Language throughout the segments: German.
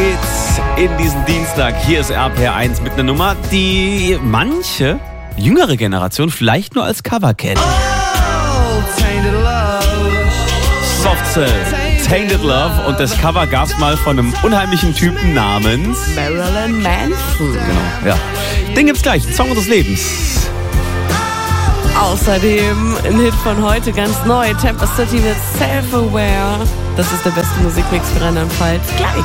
geht's in diesen Dienstag. Hier ist RPR1 mit einer Nummer, die manche jüngere Generation vielleicht nur als Cover kennt. Tainted Love. Soft Cell, Tainted Love. Und das Cover gab's mal von einem unheimlichen Typen namens Marilyn Manson. Genau, ja. Den gibt's gleich, Song unseres Lebens. Außerdem ein Hit von heute, ganz neu. Tampa City mit Self-Aware. Das ist der beste Musikmix für Rheinland-Pfalz. Gleich.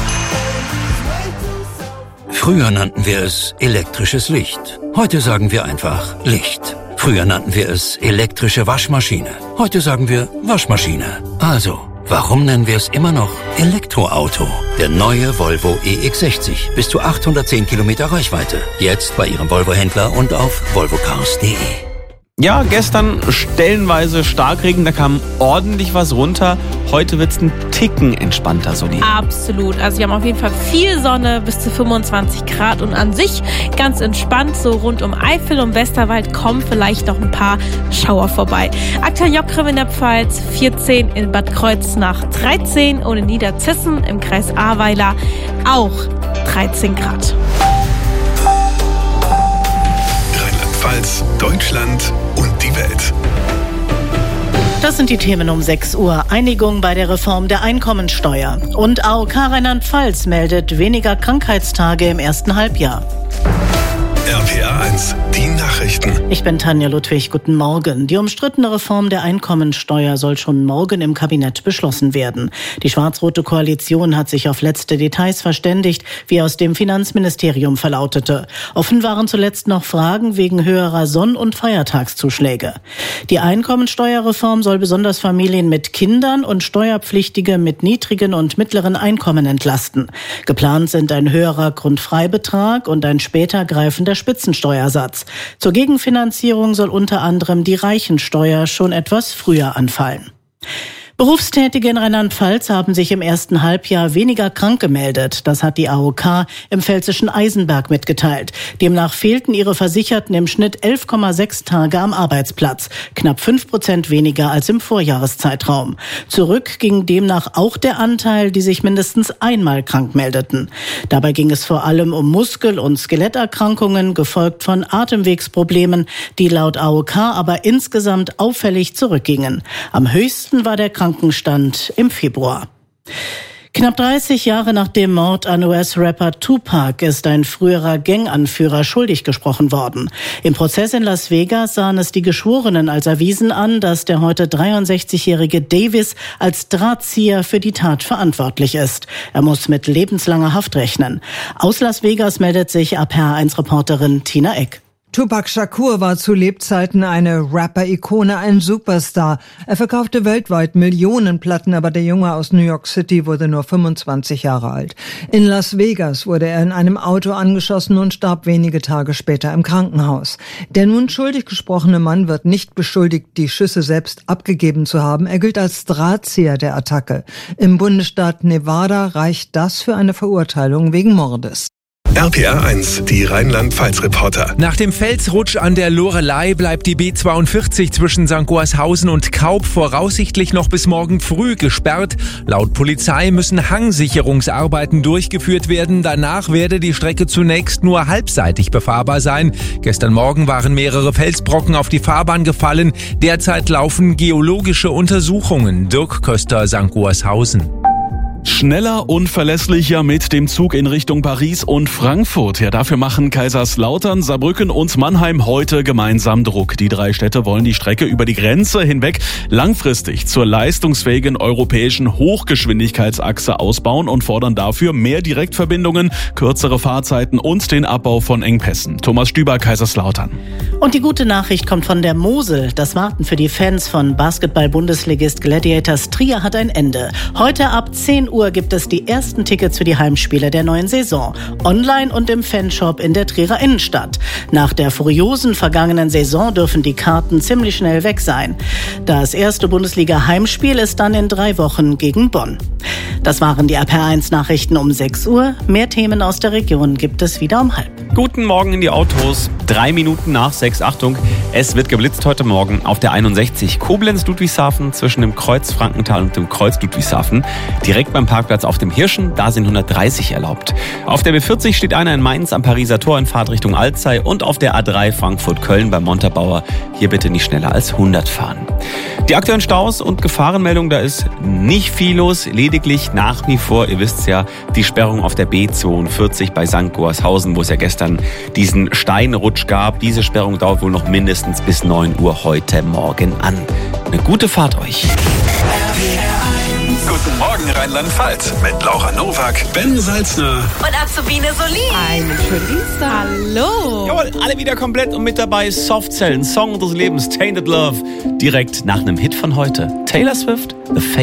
Früher nannten wir es elektrisches Licht. Heute sagen wir einfach Licht. Früher nannten wir es elektrische Waschmaschine. Heute sagen wir Waschmaschine. Also, warum nennen wir es immer noch Elektroauto? Der neue Volvo EX60. Bis zu 810 Kilometer Reichweite. Jetzt bei Ihrem Volvo-Händler und auf volvocars.de. Ja, gestern stellenweise Starkregen, da kam ordentlich was runter. Heute wird's ein Ticken entspannter, Soli. Absolut. Also wir haben auf jeden Fall viel Sonne, bis zu 25 Grad und an sich ganz entspannt. So rund um Eifel und Westerwald kommen vielleicht noch ein paar Schauer vorbei. Aktuell Jockgrim in der Pfalz, 14 in Bad Kreuznach, 13 und in Niederzissen im Kreis Ahrweiler auch 13 Grad. Rheinland-Pfalz, Deutschland und die Welt. Das sind die Themen um 6 Uhr. Einigung bei der Reform der Einkommensteuer. Und AOK Rheinland-Pfalz meldet weniger Krankheitstage im ersten Halbjahr. RPR1, die Nachrichten. Ich bin Tanja Ludwig, guten Morgen. Die umstrittene Reform der Einkommensteuer soll schon morgen im Kabinett beschlossen werden. Die schwarz-rote Koalition hat sich auf letzte Details verständigt, wie aus dem Finanzministerium verlautete. Offen waren zuletzt noch Fragen wegen höherer Sonn- und Feiertagszuschläge. Die Einkommensteuerreform soll besonders Familien mit Kindern und Steuerpflichtige mit niedrigen und mittleren Einkommen entlasten. Geplant sind ein höherer Grundfreibetrag und ein später greifender Spitzensteuersatz. Zur Gegenfinanzierung soll unter anderem die Reichensteuer schon etwas früher anfallen. Berufstätige in Rheinland-Pfalz haben sich im ersten Halbjahr weniger krank gemeldet. Das hat die AOK im pfälzischen Eisenberg mitgeteilt. Demnach fehlten ihre Versicherten im Schnitt 11,6 Tage am Arbeitsplatz. Knapp 5% weniger als im Vorjahreszeitraum. Zurück ging demnach auch der Anteil, die sich mindestens einmal krank meldeten. Dabei ging es vor allem um Muskel- und Skeletterkrankungen, gefolgt von Atemwegsproblemen, die laut AOK aber insgesamt auffällig zurückgingen. Am höchsten war der Krankenstand im Februar. Knapp 30 Jahre nach dem Mord an US-Rapper Tupac ist ein früherer Ganganführer schuldig gesprochen worden. Im Prozess in Las Vegas sahen es die Geschworenen als erwiesen an, dass der heute 63-jährige Davis als Drahtzieher für die Tat verantwortlich ist. Er muss mit lebenslanger Haft rechnen. Aus Las Vegas meldet sich RPR1-Reporterin Tina Eck. Tupac Shakur war zu Lebzeiten eine Rapper-Ikone, ein Superstar. Er verkaufte weltweit Millionen Platten, aber der Junge aus New York City wurde nur 25 Jahre alt. In Las Vegas wurde er in einem Auto angeschossen und starb wenige Tage später im Krankenhaus. Der nun schuldig gesprochene Mann wird nicht beschuldigt, die Schüsse selbst abgegeben zu haben. Er gilt als Drahtzieher der Attacke. Im Bundesstaat Nevada reicht das für eine Verurteilung wegen Mordes. RPR1, die Rheinland-Pfalz-Reporter. Nach dem Felsrutsch an der Loreley bleibt die B42 zwischen St. Goarshausen und Kaub voraussichtlich noch bis morgen früh gesperrt. Laut Polizei müssen Hangsicherungsarbeiten durchgeführt werden. Danach werde die Strecke zunächst nur halbseitig befahrbar sein. Gestern Morgen waren mehrere Felsbrocken auf die Fahrbahn gefallen. Derzeit laufen geologische Untersuchungen. Dirk Köster, St. Goarshausen. Schneller und verlässlicher mit dem Zug in Richtung Paris und Frankfurt. Ja, dafür machen Kaiserslautern, Saarbrücken und Mannheim heute gemeinsam Druck. Die 3 Städte wollen die Strecke über die Grenze hinweg langfristig zur leistungsfähigen europäischen Hochgeschwindigkeitsachse ausbauen und fordern dafür mehr Direktverbindungen, kürzere Fahrzeiten und den Abbau von Engpässen. Thomas Stüber, Kaiserslautern. Und die gute Nachricht kommt von der Mosel. Das Warten für die Fans von Basketball-Bundesligist Gladiators Trier hat ein Ende. Heute ab 10 Uhr gibt es die ersten Tickets für die Heimspiele der neuen Saison. Online und im Fanshop in der Trierer Innenstadt. Nach der furiosen vergangenen Saison dürfen die Karten ziemlich schnell weg sein. Das erste Bundesliga-Heimspiel ist dann in 3 Wochen gegen Bonn. Das waren die RPR1-Nachrichten um 6 Uhr. Mehr Themen aus der Region gibt es wieder um 12:30. Guten Morgen in die Autos. 3 Minuten nach 6. Achtung, es wird geblitzt heute Morgen auf der 61 Koblenz-Ludwigshafen zwischen dem Kreuz Frankenthal und dem Kreuz Ludwigshafen. Direkt beim Parkplatz auf dem Hirschen, da sind 130 erlaubt. Auf der B40 steht einer in Mainz am Pariser Tor in Fahrtrichtung Alzey und auf der A3 Frankfurt-Köln beim Montabaur. Hier bitte nicht schneller als 100 fahren. Die aktuellen Staus und Gefahrenmeldung, da ist nicht viel los, lediglich nach wie vor, ihr wisst ja, die Sperrung auf der B42 bei St. Goarshausen, wo es ja gestern diesen Steinrutsch gab. Diese Sperrung dauert wohl noch mindestens bis 9 Uhr heute Morgen an. Eine gute Fahrt euch. Guten Morgen Rheinland-Pfalz mit Laura Nowak, Ben Salzner und Azubine Solin. Einen schönen Dienstag. Hallo. Jawohl, alle wieder komplett und mit dabei Softcell, Song des Lebens, Tainted Love. Direkt nach einem Hit von heute. Taylor Swift, The Fate.